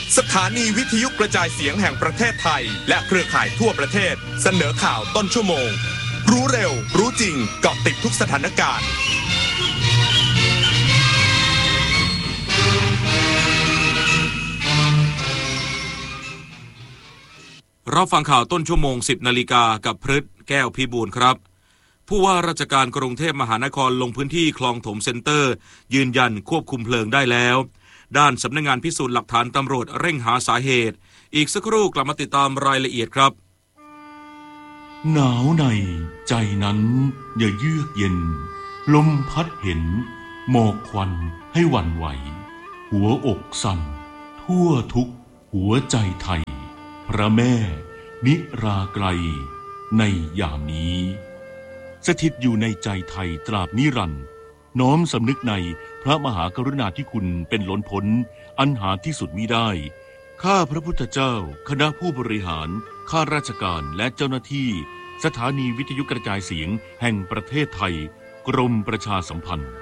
สถานีวิทยุกระจายเสียงแห่งประเทศไทยและเครือข่ายทั่วประเทศเสนอข่าวต้นชั่วโมงรู้เร็วรู้จริงเกาะติดทุกสถานการณ์เราฟังข่าวต้นชั่วโมง 10 นาฬิกากับพฤทธิ์แก้วพิบูลครับผู้ว่าราชการกรุงเทพมหานครลงพื้นที่คลองถมเซ็นเตอร์ยืนยันควบคุมเพลิงได้แล้วด้านสำนักงานพิสูจน์หลักฐานตำรวจเร่งหาสาเหตุอีกสักครู่กลับมาติดตามรายละเอียดครับหนาวในใจนั้นอย่าเยือกเย็นลมพัดเห็นหมอกควันให้หวั่นไหวหัวอกสั่นทั่วทุกหัวใจไทยพระแม่นิราไกรในยามนี้สถิตอยู่ในใจไทยตราบนิรันดร์น้อมสำนึกในพระมหากรุณาธิคุณเป็นล้นพ้นอันหาที่สุดมิได้ข้าพระพุทธเจ้าคณะผู้บริหารข้าราชการและเจ้าหน้าที่สถานีวิทยุกระจายเสียงแห่งประเทศไทยกรมประชาสัมพันธ์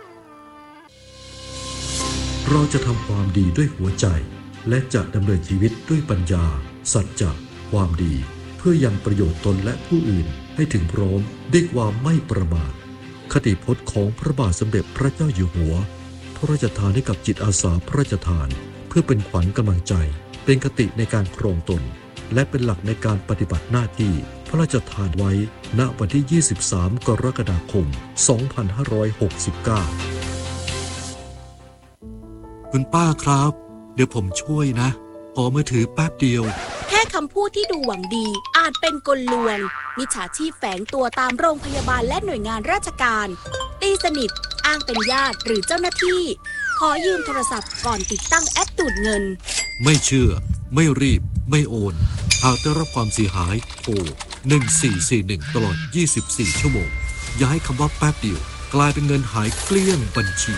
เราจะทำความดีด้วยหัวใจและจะดำเนินชีวิตด้วยปัญญาสัจจะความดีเพื่อยังประโยชน์ตนและผู้อื่นให้ถึงพร้อมด้วยความไม่ประมาทคติพจน์ของพระบาทสมเด็จพระเจ้าอยู่หัวพระราชทานให้กับจิตอาสาพระราชทานเพื่อเป็นขวัญกำลังใจเป็นคติในการครองตนและเป็นหลักในการปฏิบัติหน้าที่พระราชทานไว้ณวันที่23กรกฎาคม2569คุณป้าครับเดี๋ยวผมช่วยนะขอมือถือแป๊บเดียวแค่คำพูดที่ดูหวังดีอาจเป็นกลลวงมิจฉาชีพแฝงตัวตามโรงพยาบาลและหน่วยงานราชการตีสนิทอ้างเป็นญาติหรือเจ้าหน้าที่ขอยืมโทรศัพท์ก่อนติดตั้งแอปดูดเงินไม่เชื่อไม่รีบไม่โอนหากได้รับความเสียหายโทร1441ตลอด24ชั่วโมงอย่าให้คำว่าแป๊บเดียวกลายเป็นเงินหายเกลี้ยงบัญชี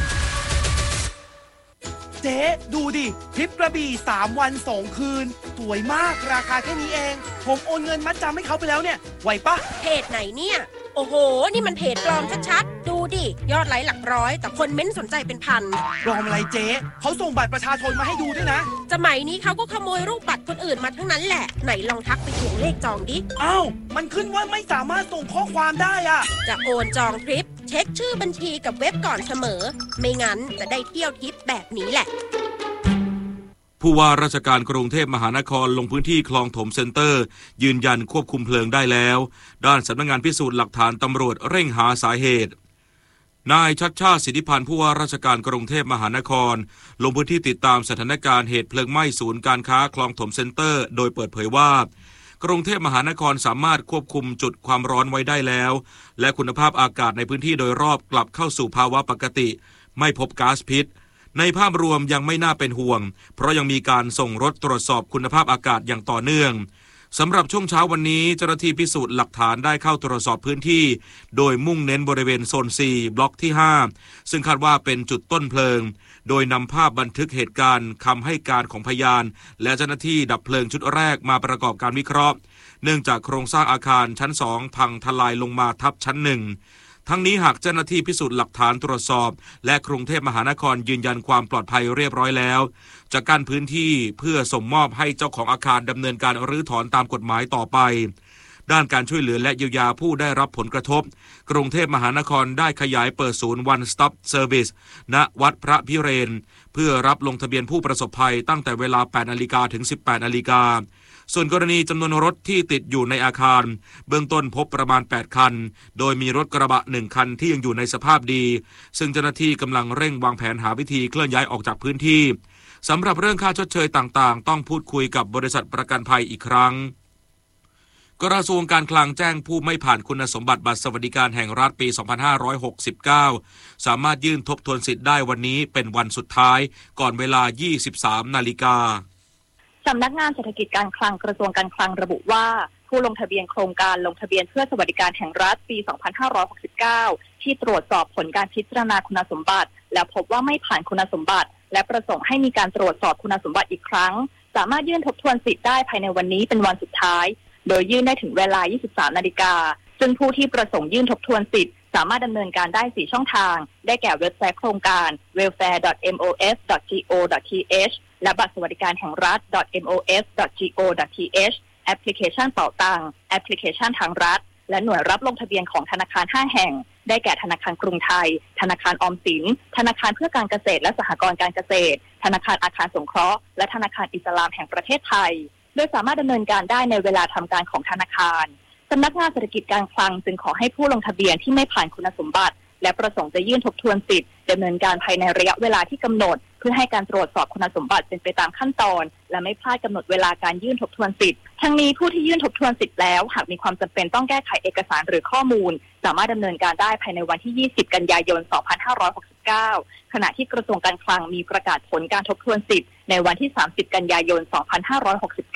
เจ๊ดูดิทริปกระบี่3วัน2คืนสวยมากราคาแค่นี้เองผมโอนเงินมัดจำให้เขาไปแล้วเนี่ยไหวปะเพจไหนเนี่ยโอ้โหนี่มันเพจปลอมชัดๆดูดิยอดไลค์หลักร้อยแต่คนเม้นสนใจเป็นพันปลอมอะไรเจ๊เขาส่งบัตรประชาชนมาให้ดูด้วยนะสมัยนี้เขาก็ขโมยรูปบัตรคนอื่นมาทั้งนั้นแหละไหนลองทักไปทวงเลขจองดิอ้าวมันขึ้นว่าไม่สามารถส่งข้อความได้อ่ะจะโอนจองทริปเช็คชื่อบัญชีกับเว็บก่อนเสมอไม่งั้นจะได้เที่ยวทริปแบบนี้แหละผู้ว่าราชการกรุงเทพมหานครลงพื้นที่คลองถมเซ็นเตอร์ยืนยันควบคุมเพลิงได้แล้วด้านสำนักงานพิสูจน์หลักฐานตำรวจเร่งหาสาเหตุนายชัชชาติสิทธิพันธ์ผู้ว่าราชการกรุงเทพมหานครลงพื้นที่ติดตามสถานการณ์เหตุเพลิงไหม้ศูนย์การค้าคลองถมเซ็นเตอร์โดยเปิดเผยว่ากรุงเทพมหานครสามารถควบคุมจุดความร้อนไว้ได้แล้วและคุณภาพอากาศในพื้นที่โดยรอบกลับเข้าสู่ภาวะปกติไม่พบก๊าซพิษในภาพรวมยังไม่น่าเป็นห่วงเพราะยังมีการส่งรถตรวจสอบคุณภาพอากาศอย่างต่อเนื่องสำหรับช่วงเช้าวันนี้เจ้าหน้าที่พิสูจน์หลักฐานได้เข้าตรวจสอบพื้นที่โดยมุ่งเน้นบริเวณโซน 4 บล็อกที่ 5ซึ่งคาดว่าเป็นจุดต้นเพลิงโดยนำภาพบันทึกเหตุการณ์คำให้การของพยานและเจ้าหน้าที่ดับเพลิงชุดแรกมาประกอบการวิเคราะห์เนื่องจากโครงสร้างอาคารชั้น 2 พังทลายลงมาทับชั้น 1ทั้งนี้หากเจ้าหน้าที่พิสูจน์หลักฐานตรวจสอบและกรุงเทพมหานครยืนยันความปลอดภัยเรียบร้อยแล้วจะกั้นพื้นที่เพื่อส่งมอบให้เจ้าของอาคารดำเนินการรื้อถอนตามกฎหมายต่อไปด้านการช่วยเหลือและเยียวยาผู้ได้รับผลกระทบกรุงเทพมหานครได้ขยายเปิดศูนย์ One Stop Service ณ วัดพระพิเรนเพื่อรับลงทะเบียนผู้ประสบภัยตั้งแต่เวลา 8 นาฬิกาถึง 18 นาฬิกาส่วนกรณีจำนวนรถที่ติดอยู่ในอาคารเบื้องต้นพบประมาณ8คันโดยมีรถกระบะ1คันที่ยังอยู่ในสภาพดีซึ่งเจ้าหน้าที่กำลังเร่งวางแผนหาวิธีเคลื่อนย้ายออกจากพื้นที่สำหรับเรื่องค่าชดเชยต่างๆต้องพูดคุยกับบริษัทประกันภัยอีกครั้งกระทรวงการคลังแจ้งผู้ไม่ผ่านคุณสมบัติบัตรสวัสดิการแห่งรัฐปี 2569 สามารถยื่นทบทวนสิทธิ์ได้วันนี้เป็นวันสุดท้ายก่อนเวลา 23 นาฬิกาสำนักงานเศรษฐกิจการคลังกระทรวงการคลังระบุว่าผู้ลงทะเบียนโครงการลงทะเบียนเพื่อสวัสดิการแห่งรัฐปี 2569 ที่ตรวจสอบผลการพิจารณาคุณสมบัติและพบว่าไม่ผ่านคุณสมบัติและประสงค์ให้มีการตรวจสอบคุณสมบัติอีกครั้งสามารถยื่นทบทวนสิทธิ์ได้ภายในวันนี้เป็นวันสุดท้ายโดยยื่นได้ถึงเวลา 23 นาฬิกาซึ่งผู้ที่ประสงค์ยื่นทบทวนสิทธิ์สามารถดำเนินการได้4ช่องทางได้แก่เว็บไซต์โครงการ welfare.mos.go.th และบัตรสวัสดิการแห่งรัฐ .mos.go.th แอปพลิเคชันเป๋าตังค์แอปพลิเคชันทางรัฐและหน่วยรับลงทะเบียนของธนาคาร5แห่งได้แก่ธนาคารกรุงไทยธนาคารออมสินธนาคารเพื่อการเกษตรและสหกรณ์การเกษตรธนาคารอาคารสงเคราะห์และธนาคารอิสลามแห่งประเทศไทยโดยสามารถดำเนินการได้ในเวลาทำการของธนาคารสำนักงานเศรษฐกิจการคลังจึงขอให้ผู้ลงทะเบียนที่ไม่ผ่านคุณสมบัติและประสงค์จะยื่นทบทวนสิทธิ์ดำเนินการภายในระยะเวลาที่กำหนดเพื่อให้การตรวจสอบคุณสมบัติเป็นไปตามขั้นตอนและไม่พลาดกำหนดเวลาการยื่นทบทวนสิทธิ์ทั้งนี้ผู้ที่ยื่นทบทวนสิทธิ์แล้วหากมีความจำเป็นต้องแก้ไขเอกสารหรือข้อมูลสามารถดำเนินการได้ภายในวันที่20กันยายน2569ขณะที่กระทรวงการคลังมีประกาศผลการทบทวนสิทธิ์ในวันที่30กันยายน2569